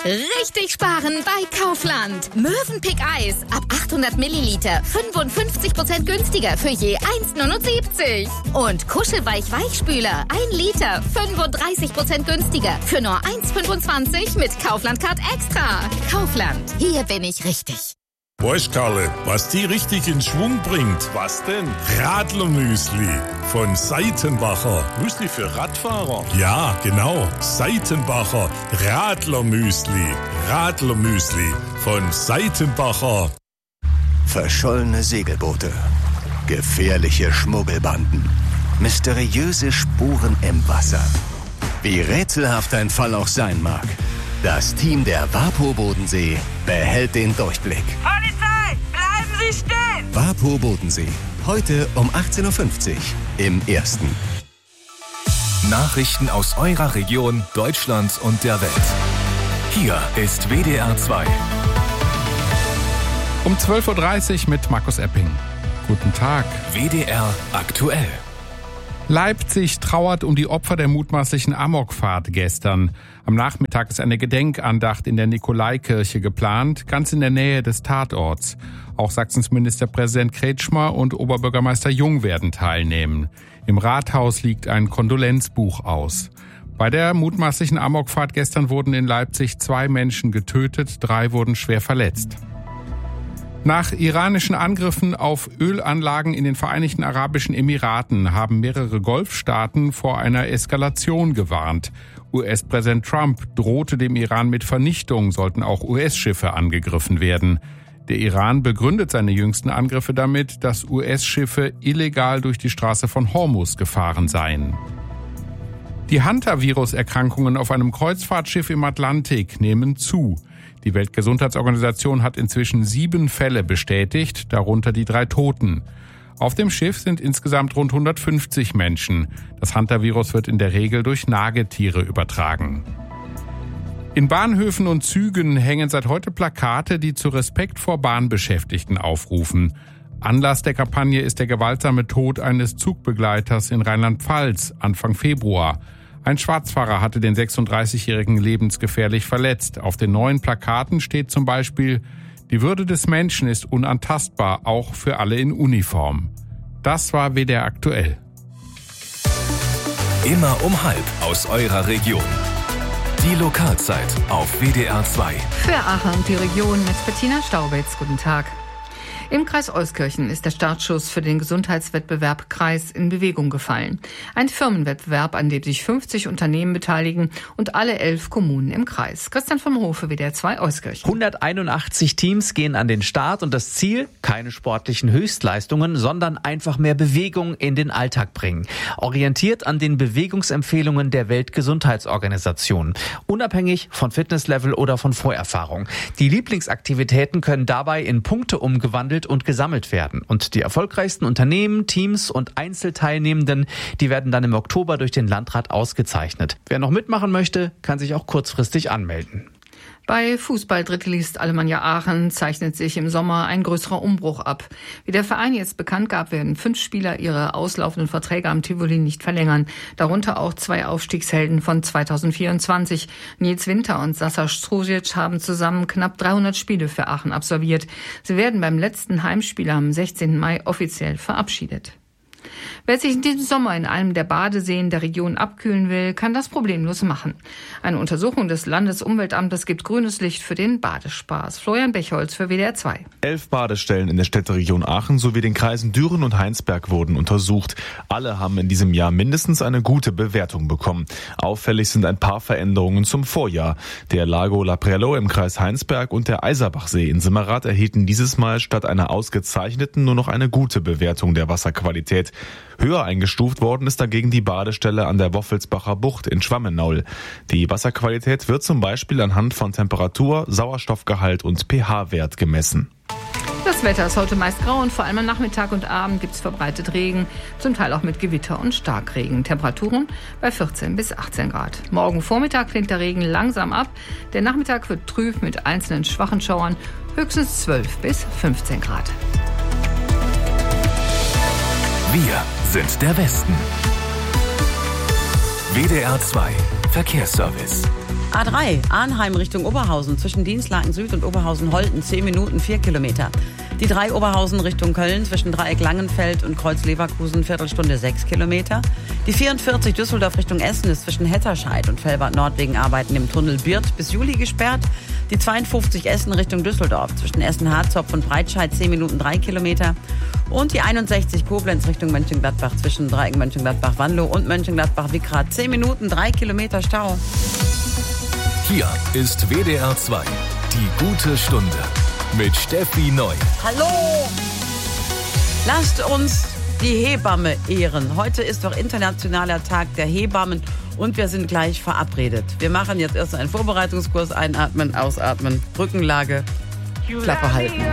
Richtig sparen bei Kaufland. Mövenpick Eis ab 800 Milliliter 55% günstiger für je 1,79. Und Kuschelweich-Weichspüler 1 Liter 35% günstiger für nur 1,25 mit Kaufland Card Extra. Kaufland, hier bin ich richtig. Weißt Karle, was die richtig in Schwung bringt? Was denn? Radlermüsli von Seitenbacher. Müsli für Radfahrer? Ja, genau. Seitenbacher Radlermüsli. Radlermüsli von Seitenbacher. Verschollene Segelboote, gefährliche Schmuggelbanden, mysteriöse Spuren im Wasser. Wie rätselhaft ein Fall auch sein mag, das Team der WaPo Bodensee behält den Durchblick. Polizei, bleiben Sie stehen! WaPo Bodensee, heute um 18.50 Uhr im Ersten. Nachrichten aus eurer Region, Deutschland und der Welt. Hier ist WDR 2. Um 12.30 Uhr mit Markus Epping. Guten Tag. WDR aktuell. Leipzig trauert um die Opfer der mutmaßlichen Amokfahrt gestern. Am Nachmittag ist eine Gedenkandacht in der Nikolaikirche geplant, ganz in der Nähe des Tatorts. Auch Sachsens Ministerpräsident Kretschmer und Oberbürgermeister Jung werden teilnehmen. Im Rathaus liegt ein Kondolenzbuch aus. Bei der mutmaßlichen Amokfahrt gestern wurden in Leipzig 2 Menschen getötet, 3 wurden schwer verletzt. Nach iranischen Angriffen auf Ölanlagen in den Vereinigten Arabischen Emiraten haben mehrere Golfstaaten vor einer Eskalation gewarnt. US-Präsident Trump drohte dem Iran mit Vernichtung, sollten auch US-Schiffe angegriffen werden. Der Iran begründet seine jüngsten Angriffe damit, dass US-Schiffe illegal durch die Straße von Hormuz gefahren seien. Die Hantavirus-Erkrankungen auf einem Kreuzfahrtschiff im Atlantik nehmen zu. Die Weltgesundheitsorganisation hat inzwischen 7 Fälle bestätigt, darunter die 3 Toten. Auf dem Schiff sind insgesamt rund 150 Menschen. Das Hantavirus wird in der Regel durch Nagetiere übertragen. In Bahnhöfen und Zügen hängen seit heute Plakate, die zu Respekt vor Bahnbeschäftigten aufrufen. Anlass der Kampagne ist der gewaltsame Tod eines Zugbegleiters in Rheinland-Pfalz Anfang Februar. Ein Schwarzfahrer hatte den 36-Jährigen lebensgefährlich verletzt. Auf den neuen Plakaten steht zum Beispiel: Die Würde des Menschen ist unantastbar, auch für alle in Uniform. Das war WDR aktuell. Immer um 12:30 aus eurer Region. Die Lokalzeit auf WDR 2. Für Aachen und die Region mit Bettina Staubitz. Guten Tag. Im Kreis Euskirchen ist der Startschuss für den Gesundheitswettbewerb Kreis in Bewegung gefallen. Ein Firmenwettbewerb, an dem sich 50 Unternehmen beteiligen und alle 11 Kommunen im Kreis. Christian vom Hofe, WDR 2 Euskirchen. 181 Teams gehen an den Start und das Ziel: keine sportlichen Höchstleistungen, sondern einfach mehr Bewegung in den Alltag bringen. Orientiert an den Bewegungsempfehlungen der Weltgesundheitsorganisation. Unabhängig von Fitnesslevel oder von Vorerfahrung. Die Lieblingsaktivitäten können dabei in Punkte umgewandelt und gesammelt werden. Und die erfolgreichsten Unternehmen, Teams und Einzelteilnehmenden, die werden dann im Oktober durch den Landrat ausgezeichnet. Wer noch mitmachen möchte, kann sich auch kurzfristig anmelden. Bei Fußball-Drittligist Alemannia Aachen zeichnet sich im Sommer ein größerer Umbruch ab. Wie der Verein jetzt bekannt gab, werden 5 Spieler ihre auslaufenden Verträge am Tivoli nicht verlängern. Darunter auch 2 Aufstiegshelden von 2024. Nils Winter und Sasa Strusic haben zusammen knapp 300 Spiele für Aachen absolviert. Sie werden beim letzten Heimspiel am 16. Mai offiziell verabschiedet. Wer sich in diesem Sommer in einem der Badeseen der Region abkühlen will, kann das problemlos machen. Eine Untersuchung des Landesumweltamtes gibt grünes Licht für den Badespaß. Florian Bechholz für WDR 2. 11 Badestellen in der Städteregion Aachen sowie den Kreisen Düren und Heinsberg wurden untersucht. Alle haben in diesem Jahr mindestens eine gute Bewertung bekommen. Auffällig sind ein paar Veränderungen zum Vorjahr. Der Lago Laprello im Kreis Heinsberg und der Eiserbachsee in Simmerath erhielten dieses Mal statt einer ausgezeichneten nur noch eine gute Bewertung der Wasserqualität. Höher eingestuft worden ist dagegen die Badestelle an der Woffelsbacher Bucht in Schwammenaul. Die Wasserqualität wird zum Beispiel anhand von Temperatur, Sauerstoffgehalt und pH-Wert gemessen. Das Wetter ist heute meist grau und vor allem am Nachmittag und Abend gibt es verbreitet Regen, zum Teil auch mit Gewitter und Starkregen. Temperaturen bei 14 bis 18 Grad. Morgen Vormittag klingt der Regen langsam ab. Der Nachmittag wird trüb mit einzelnen schwachen Schauern, höchstens 12 bis 15 Grad. Wir sind der Westen. WDR 2 Verkehrsservice. A3, Arnheim Richtung Oberhausen, zwischen Dienstlaken Süd und Oberhausen-Holten, 10 Minuten, 4 Kilometer. Die 3 Oberhausen Richtung Köln, zwischen Dreieck Langenfeld und Kreuz Leverkusen, Viertelstunde, 6 Kilometer. Die 44 Düsseldorf Richtung Essen ist zwischen Hetterscheid und Velbert Nord wegen Arbeiten im Tunnel Birth bis Juli gesperrt. Die 52 Essen Richtung Düsseldorf, zwischen Essen-Harzopf und Breitscheid, 10 Minuten, 3 Kilometer. Und die 61 Koblenz Richtung Mönchengladbach, zwischen Dreieck Mönchengladbach-Wanlo und Mönchengladbach-Wickrath, 10 Minuten, 3 Kilometer Stau. Hier ist WDR 2, die gute Stunde mit Steffi Neu. Hallo! Lasst uns die Hebamme ehren. Heute ist doch Internationaler Tag der Hebammen und wir sind gleich verabredet. Wir machen jetzt erst einen Vorbereitungskurs, einatmen, ausatmen, Rückenlage, Klappe halten.